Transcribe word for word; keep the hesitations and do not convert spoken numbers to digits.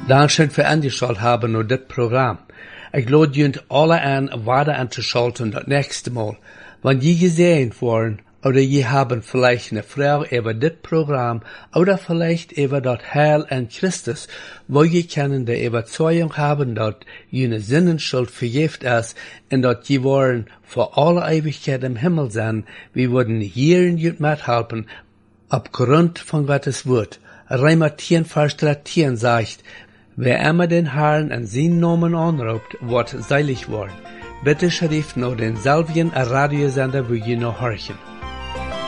Dankeschön für angeschaut haben nur das Programm. Ich lade euch alle an, weiter anzuschalten das nächste Mal. Wenn ihr gesehen worden oder ihr haben vielleicht eine Frage über das Programm oder vielleicht über das Heil an Christus, wo ihr können die Überzeugung haben, dass jene Sinnenschuld vergift ist und dass ihr wollen für alle Ewigkeit im Himmel sein, wir würden hier in jut mithelfen, aufgrund von Gottes Wort. Römer zehn, Vers dreizehn sagt, wer immer den Herrn an seinen Namen anruft, wird seilig worden. Bitte schrift noch denselben Radiosender, wo ihr noch horchen.